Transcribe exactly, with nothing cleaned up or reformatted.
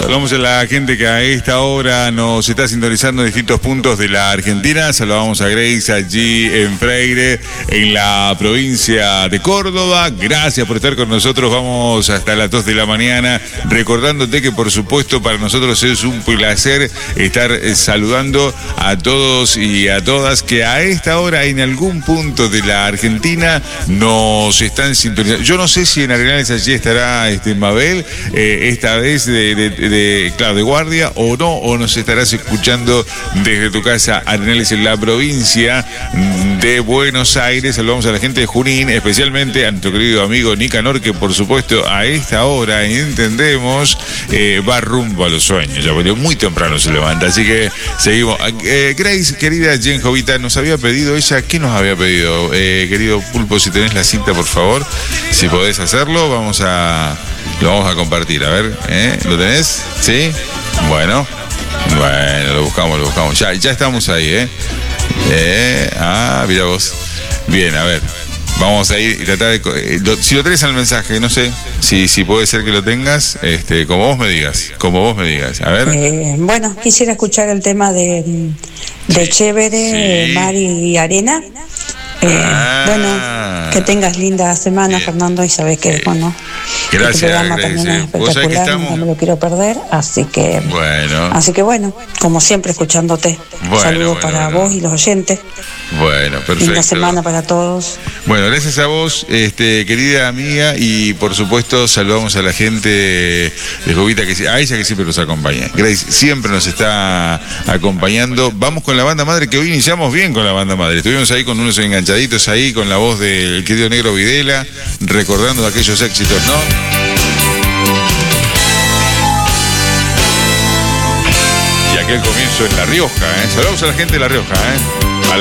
Saludamos a la gente que a esta hora nos está sintonizando en distintos puntos de la Argentina. Saludamos a Grace allí en Freire, en la provincia de Córdoba. Gracias por estar con nosotros. Vamos hasta las dos de la mañana. Recordándote que, por supuesto, para nosotros es un placer estar saludando a todos y a todas que a esta hora en algún punto de la Argentina nos están sintonizando. Yo no sé si en Arenales allí estará este, Mabel, eh, esta vez de, de, de, claro, de guardia o no, o nos estarás escuchando desde tu casa, Arenales, en la provincia de Buenos Aires. Saludamos a la gente de Junín, especialmente a nuestro querido amigo Nicanor, que por supuesto a esta hora, entendemos, eh, va rumbo a los sueños, ya porque muy temprano se levanta, así que seguimos. Eh, Grace, querida Jen Jovita, nos había pedido ella, ¿qué nos había pedido? Eh, querido Pulpo, si tenés la cinta, por favor, si podés hacerlo, vamos a, lo vamos a compartir, a ver, ¿eh? ¿Lo tenés? ¿Sí? Bueno, bueno, lo buscamos, lo buscamos, ya, ya estamos ahí, ¿eh? eh ah, mira vos, bien, a ver. Vamos a ir y tratar de... Eh, lo, si lo tenés al mensaje, no sé, si, si puede ser que lo tengas, este, como vos me digas, como vos me digas, a ver. Eh, bueno, quisiera escuchar el tema de, de sí, Chévere, sí. Mar y Arena. Eh, ah, bueno, que tengas linda semana, bien. Fernando, y sabés que, sí. bueno, gracias, tu programa Grace, también es espectacular, estamos... no me lo quiero perder, así que... Bueno. Así que bueno, como siempre, escuchándote. Bueno, Saludos bueno, para bueno. vos y los oyentes. Bueno, perfecto. Linda semana para todos. Bueno, gracias a vos, este, querida amiga, y por supuesto saludamos a la gente de Jovita, que a ella que siempre nos acompaña. Grace siempre nos está acompañando. Vamos con la banda madre, que hoy iniciamos bien con la banda madre. Estuvimos ahí con unos enganchaditos ahí, con la voz del querido Negro Videla, recordando aquellos éxitos, ¿no? Y aquel comienzo en La Rioja, ¿eh? Saludamos a la gente de La Rioja, ¿eh?